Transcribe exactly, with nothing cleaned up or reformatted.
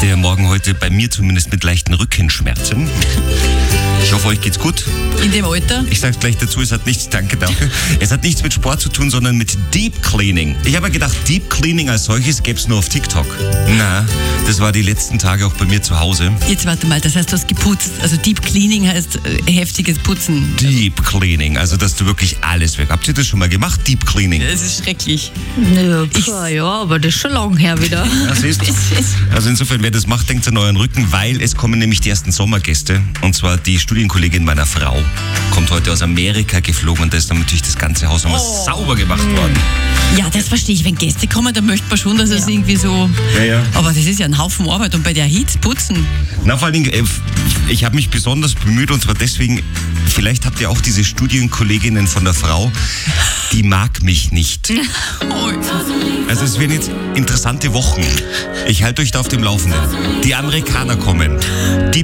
der Morgen heute bei mir zumindest mit leichten Rückenschmerzen. Ich hoffe, euch geht's gut. In dem Alter? Ich sag's gleich dazu, es hat nichts, danke, danke. Es hat nichts mit Sport zu tun, sondern mit Deep Cleaning. Ich habe gedacht, Deep Cleaning als solches gäb's nur auf TikTok. Na, das war die letzten Tage auch bei mir zu Hause. Jetzt warte mal, das heißt, du hast geputzt. Also Deep Cleaning heißt äh, heftiges Putzen. Deep Cleaning, also dass du wirklich alles weg. Habt ihr das schon mal gemacht, Deep Cleaning? Das ist schrecklich. Ja, pah, ja, aber das ist schon lang her wieder. Ja, siehst du. Also insofern, wer das macht, denkt an euren Rücken, weil es kommen nämlich die ersten Sommergäste. Und zwar die Studienkollegin meiner Frau. Kommt heute aus Amerika geflogen und da ist dann natürlich das ganze Haus nochmal oh. sauber gemacht worden. Ja, das verstehe ich. Wenn Gäste kommen, dann möchte man schon, dass es Ja. irgendwie so... Ja, ja. Aber das ist ja ein Haufen Arbeit und bei der Hitze putzen. Na, vor allen Dingen, äh, ich habe mich besonders bemüht und zwar deswegen, vielleicht habt ihr auch diese Studienkolleginnen von der Frau, die mag mich nicht. Also es werden jetzt interessante Wochen. Ich halte euch da auf dem Laufenden. Die Amerikaner kommen. Die